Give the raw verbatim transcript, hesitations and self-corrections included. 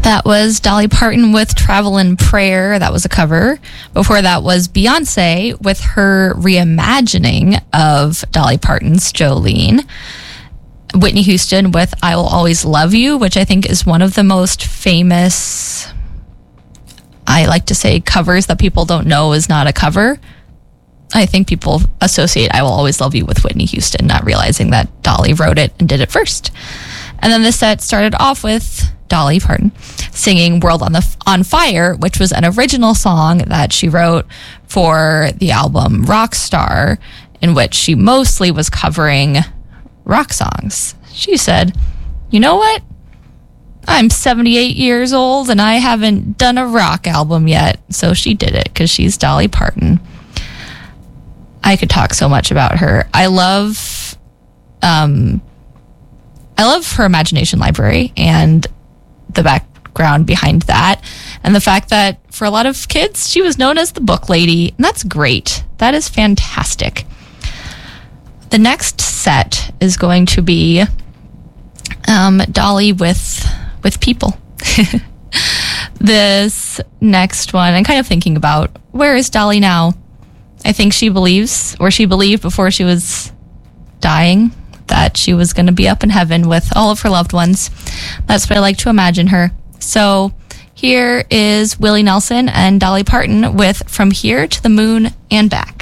That was Dolly Parton with Travel in Prayer. That was a cover. Before that was Beyonce with her reimagining of Dolly Parton's Jolene. Whitney Houston with I Will Always Love You, which I think is one of the most famous, I like to say, covers that people don't know is not a cover. I think people associate I Will Always Love You with Whitney Houston, not realizing that Dolly wrote it and did it first. And then the set started off with Dolly Parton singing World on the on Fire, which was an original song that she wrote for the album Rockstar, in which she mostly was covering rock songs. She said, you know what? I'm seventy-eight years old and I haven't done a rock album yet. So she did it because she's Dolly Parton. I could talk so much about her. I love, um, I love her Imagination Library and the background behind that, and the fact that for a lot of kids she was known as the book lady, and that's great. That is fantastic. The next set is going to be um, Dolly with with people. This next one, I'm kind of thinking about, where is Dolly now? I think she believes, or she believed before she was dying, that she was going to be up in heaven with all of her loved ones. That's what I like to imagine her. So here is Willie Nelson and Dolly Parton with From Here to the Moon and Back.